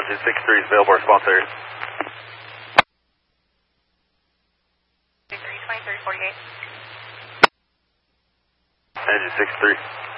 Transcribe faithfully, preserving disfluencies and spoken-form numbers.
Engine sixty-three is available response area. twenty-three forty-eight. Engine sixty-three.